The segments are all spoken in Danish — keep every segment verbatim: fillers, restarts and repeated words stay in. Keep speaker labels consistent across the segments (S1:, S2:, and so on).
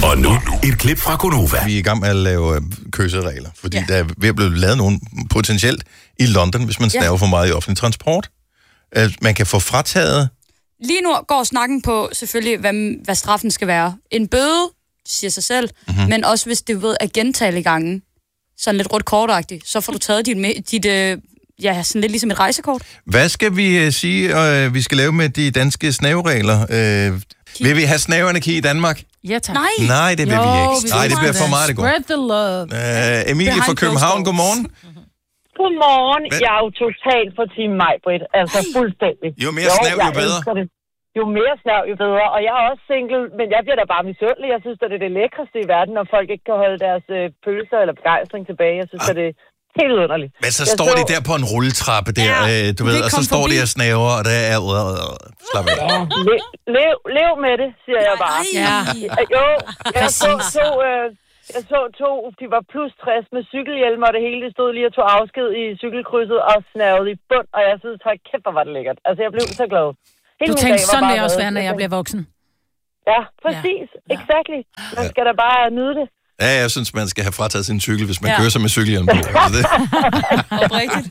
S1: Og nu et klip fra Gonova.
S2: Vi er i gang med at lave køseregler, fordi ja. der er ved at blive lavet nogen potentielt i London, hvis man snaver ja. for meget i offentlig transport. Man kan få frataget...
S3: Lige nu går snakken på selvfølgelig, hvad, hvad straffen skal være. En bøde, siger sig selv, mm-hmm. men også hvis det ved at gentale gange, sådan lidt rødt kortagtigt, så får du taget dit, dit ja, sådan lidt ligesom et rejsekort.
S2: Hvad skal vi sige, øh, vi skal lave med de danske snaveregler? Øh, vil vi have snaveanarki i Danmark?
S4: Ja, tak.
S3: Nej.
S2: Nej, det vil jo, vi ikke. Nej, det bliver for meget, det går.
S4: Spread the love.
S2: Øh, Emilie fra København, godmorgen.
S5: Godmorgen. Jeg er jo totalt på Team Majbrit. Altså fuldstændig.
S2: Jo mere snav, jo bedre.
S5: Jo mere snav, jo bedre. Og jeg er også single, men jeg bliver da bare misundelig. Jeg synes, at det er det lækreste i verden, når folk ikke kan holde deres øh, følelser eller begejstring tilbage. Jeg synes, ah. at det er helt underligt.
S2: Men så jeg står så... de der på en rulletrappe der, ja, øh, du ved, og så står de og snaver, og der er... Øh, øh, slap af.
S5: Ja, lev, lev, lev med det, siger jeg bare.
S3: Ja.
S5: Jo, jeg så to... Øh, Jeg så to, de var plus tres med cykelhjelm, og det hele det stod lige og tog afsked i cykelkrydset og snavede i bund, og jeg synes, hold kæft, hvor var det lækkert. Altså, jeg blev så glad.
S4: Hele du tænkte, sådan vil jeg også være, når jeg bliver voksen.
S5: Ja, præcis. Ja. Exactly. Man skal da bare nyde det.
S2: Ja, jeg synes, man skal have frataget sin cykel, hvis man ja. kører sig med cykelhjelm.
S3: Oprigtigt.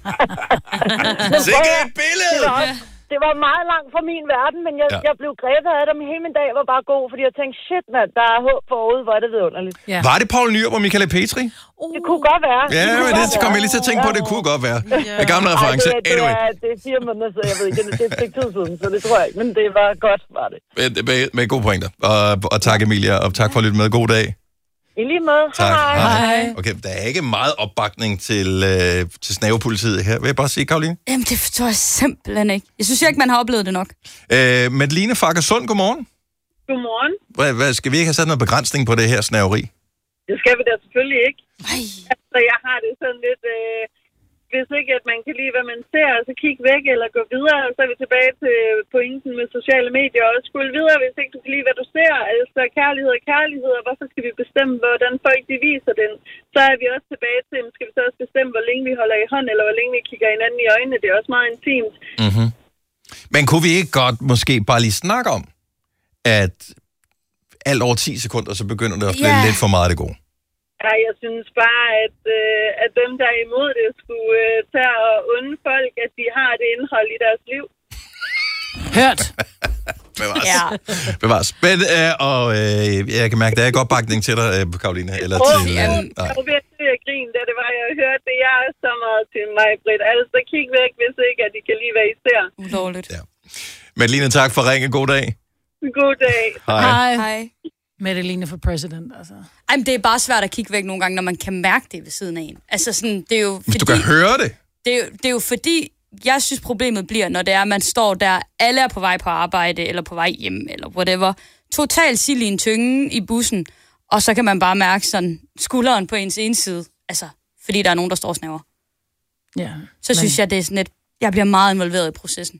S2: Sikke et billede!
S5: Det var meget langt fra min verden, men jeg, ja. jeg blev grebet af dem. Hele min dag var bare god, fordi jeg tænkte, shit mand, der er håb forude, hvor er det vidunderligt.
S2: Ja. Var det Poul Nyrup og Michael Petri?
S5: Uh. Det kunne godt være.
S2: Ja, men det kom jeg lige til at tænke på, det kunne godt være. Ja. En gammel reference.
S5: Ej, det, anyway. det, er, det er fire måneder, så jeg ved ikke, det er et stykke tid siden, så det tror jeg ikke, men det var godt, var det.
S2: Med, med, med gode pointer. Og, og tak Emilia, og tak for at lytte med. God dag.
S5: I lige måde.
S2: Tak.
S5: Hej.
S2: Hej. Okay, der er ikke meget opbakning til, øh, til snavepolitiet her. Vil jeg bare sige, Karoline?
S3: Jamen, det forstår jeg simpelthen ikke. Jeg synes ikke, man har oplevet det nok.
S2: Øh, Madeline Fakkersund, godmorgen.
S5: Godmorgen.
S2: Hvad, hvad, skal vi ikke have sat noget begrænsning på det her snaveri?
S5: Det skal vi da selvfølgelig ikke.
S3: Nej.
S5: Altså, jeg har det sådan lidt... Øh, hvis ikke, at man kan lide, hvad man ser, så kig væk eller gå videre. Så er vi tilbage til pointen med sociale medier. Og skuld videre, hvis ikke du kan lide, hvad du ser. Altså kærlighed og kærlighed, og hvorfor skal vi bestemme, hvordan folk de viser den? Så er vi også tilbage til, skal vi så også bestemme, hvor længe vi holder i hånd, eller hvor længe vi kigger hinanden i øjnene. Det er også meget intimt.
S2: Mm-hmm. Men kunne vi ikke godt måske bare lige snakke om, at alt over ti sekunder, så begynder det at blive yeah. lidt for meget af det gode?
S5: Ja, jeg synes bare, at, øh, at dem, der er imod det, skulle øh, tage og unde folk, at de har det indhold i deres liv.
S4: Hørt.
S2: Bevares. Ja. Bevares. Men, øh, og øh, jeg kan mærke, at der er ikke opbakning til dig, øh, Karoline. Eller
S5: oh,
S2: til, øh,
S5: jeg var ved at sige, at grine, da det var, jeg hørte det. Jeg er så meget til mig, Britt. Altså, kig væk, hvis ikke, at de kan lide, hvad I ser.
S3: Ulovligt.
S2: Ja. Madeline, tak for ringen. God dag.
S5: God dag.
S2: Hej.
S3: Hej. Hej.
S4: Madeline for president, altså.
S3: Ej, men det er bare svært at kigge væk nogle gange, når man kan mærke det ved siden af en. Altså sådan, det er jo fordi...
S2: Hvis du kan høre det.
S3: Det er, jo, det er jo fordi, jeg synes problemet bliver, når det er, at man står der, alle er på vej på arbejde, eller på vej hjem, eller whatever. Totalt sild i en tynge i bussen, og så kan man bare mærke sådan skulderen på ens ene side. Altså, fordi der er nogen, der står og snaver.
S4: Ja.
S3: Så men... synes jeg, det er sådan lidt... Jeg bliver meget involveret i processen.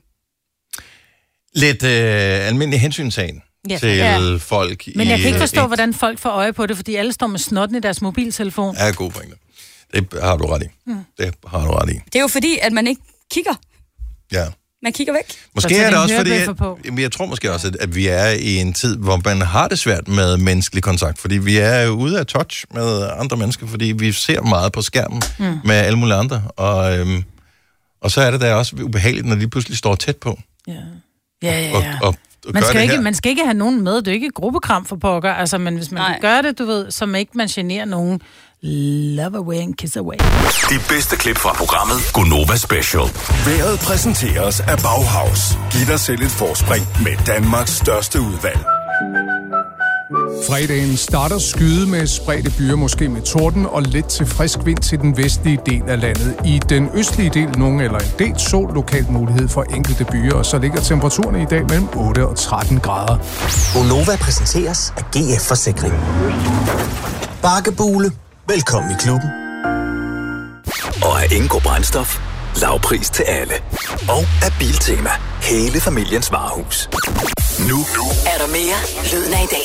S2: Lidt øh, almindelig hensyntagen. Ja. Til ja. folk.
S4: Men jeg kan ikke forstå,
S2: et...
S4: hvordan folk får øje på det, fordi alle står med snotten i deres mobiltelefon.
S2: Ja, god pointe. Det har du ret i. Mm. Det har du ret i.
S3: Det er jo fordi, at man ikke kigger.
S2: Ja.
S3: Man kigger væk.
S2: Måske er det også fordi, at, jeg tror måske også, at vi er i en tid, hvor man har det svært med menneskelig kontakt, fordi vi er jo ude af touch med andre mennesker, fordi vi ser meget på skærmen mm. med alle mulige andre, og, øhm, og så er det da også ubehageligt, når de pludselig står tæt på.
S4: Ja, ja, ja.
S2: Og, og, og
S4: man, skal ikke, man skal ikke have nogen med. Det er ikke gruppekram for pokker. Altså, men hvis man
S3: Nej.
S4: gør det, du ved, så man ikke man generer nogen. Love away and kiss away.
S1: De bedste klip fra programmet Gonova Special. Været præsenteres af Bauhaus. Giv dig selv et forspring med Danmarks største udvalg.
S6: Fredagen starter skyde med spredte byer, måske med torden og lidt til frisk vind til den vestlige del af landet. I den østlige del nogen eller en del sol, lokalt mulighed for enkelte byer, og så ligger temperaturerne i dag mellem otte og tretten grader.
S7: Gonova præsenteres af G F Forsikring. Bakkebule. Velkommen i klubben.
S1: Og af Ingo Brændstof. Lavpris til alle. Og af Biltema. Hele familiens varehus. Nu, nu
S8: er der mere Lyden af i dag.